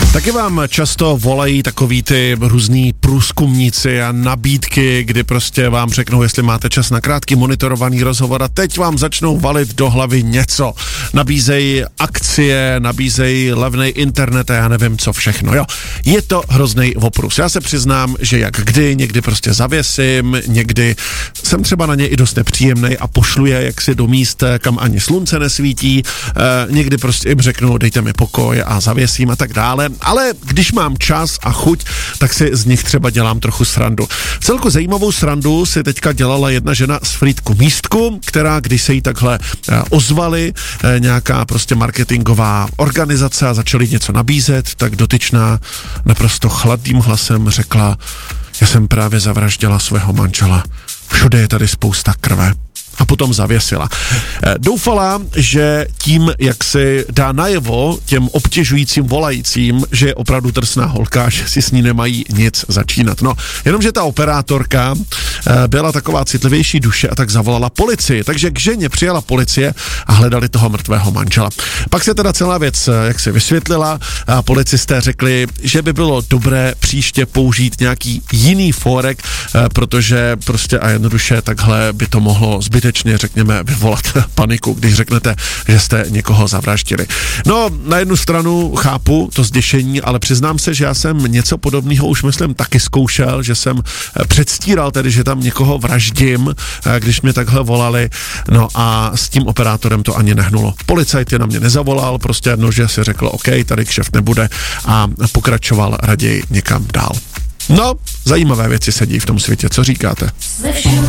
Taky vám často volají takový ty různý průzkumníci a nabídky, kdy prostě vám řeknou, jestli máte čas na krátký monitorovaný rozhovor a teď vám začnou valit do hlavy něco. Nabízejí akcie, nabízejí levný internet a já nevím co všechno, jo. Je to hrozný oprus. Já se přiznám, že jak kdy, někdy prostě zavěsím, někdy jsem třeba na ně i dost nepříjemnej a pošlu je jaksi do míst, kam ani slunce nesvítí, někdy prostě jim řeknu, dejte mi pokoj a zavěsím a tak dále. Ale když mám čas a chuť, tak si z nich třeba dělám trochu srandu. Celku zajímavou srandu si teďka dělala jedna žena z Frýdku Místku, která, když se jí takhle ozvali, nějaká prostě marketingová organizace a začali něco nabízet, tak dotyčná naprosto chladným hlasem řekla, já jsem právě zavraždila svého manžela. Všude je tady spousta krve. A potom zavěsila. Doufala, že tím, jak si dá najevo těm obtěžujícím volajícím, že je opravdu drsná holka, že si s ní nemají nic začínat. No, jenomže ta operátorka byla taková citlivější duše a tak zavolala policii. Takže k ženě přijela policie a hledali toho mrtvého manžela. Pak se teda celá věc, jak se vysvětlila, a policisté řekli, že by bylo dobré příště použít nějaký jiný fórek, protože prostě a jednoduše takhle by to mohlo zbytečně, řekněme, vyvolat paniku, když řeknete, že jste někoho zavraždili. No, na jednu stranu chápu to zděšení, ale přiznám se, že já jsem něco podobného už myslím taky zkoušel, že jsem předstíral tedy, že tam někoho vraždím, když mě takhle volali, no a s tím operátorem to ani nehnulo. Policajt je na mě nezavolal, prostě jedno, že si řekl, OK, tady kšeft nebude a pokračoval raději někam dál. No, zajímavé věci se dějí v tom světě, co říkáte?